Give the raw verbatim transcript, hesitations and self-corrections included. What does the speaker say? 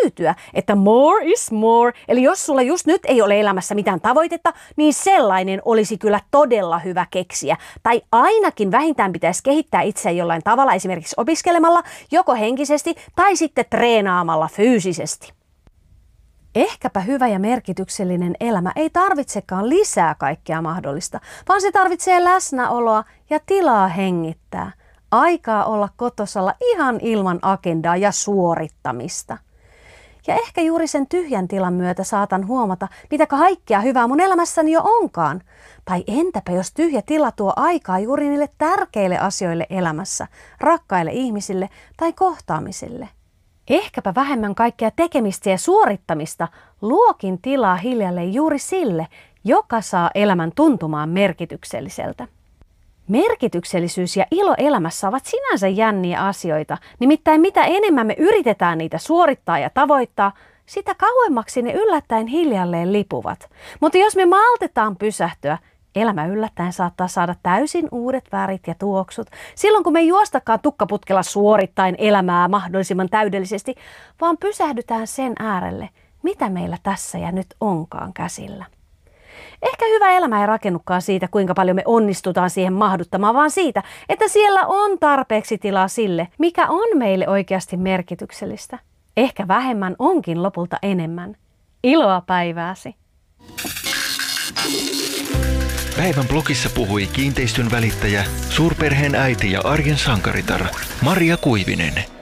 tyytyä, että more is more. Eli jos sulla just nyt ei ole elämässä mitään tavoitetta, niin sellainen olisi kyllä todella hyvä keksiä. Tai ainakin vähintään pitäisi kehittää itseä jollain tavalla, esimerkiksi opiskelemalla, joko henkisesti tai sitten treenaamalla fyysisesti. Ehkäpä hyvä ja merkityksellinen elämä ei tarvitsekaan lisää kaikkea mahdollista, vaan se tarvitsee läsnäoloa ja tilaa hengittää. Aikaa olla kotosalla ihan ilman agendaa ja suorittamista. Ja ehkä juuri sen tyhjän tilan myötä saatan huomata, mitä kaikkea hyvää mun elämässäni jo onkaan. Tai entäpä jos tyhjä tila tuo aikaa juuri niille tärkeille asioille elämässä, rakkaille ihmisille tai kohtaamisille. Ehkäpä vähemmän kaikkea tekemistä ja suorittamista luokin tilaa hiljalleen juuri sille, joka saa elämän tuntumaan merkitykselliseltä. Merkityksellisyys ja ilo elämässä ovat sinänsä jänniä asioita, nimittäin mitä enemmän me yritetään niitä suorittaa ja tavoittaa, sitä kauemmaksi ne yllättäen hiljalleen lipuvat. Mutta jos me maltetaan pysähtyä, elämä yllättäen saattaa saada täysin uudet värit ja tuoksut, silloin kun me ei juostakaan tukkaputkella suorittaen elämää mahdollisimman täydellisesti, vaan pysähdytään sen äärelle, mitä meillä tässä ja nyt onkaan käsillä. Ehkä hyvä elämä ei rakennukaan siitä, kuinka paljon me onnistutaan siihen mahduttamaan, vaan siitä, että siellä on tarpeeksi tilaa sille, mikä on meille oikeasti merkityksellistä. Ehkä vähemmän onkin lopulta enemmän. Iloa päivääsi! Päivän blogissa puhui kiinteistön välittäjä, suurperheen äiti ja arjen sankaritar Maria Kuivinen.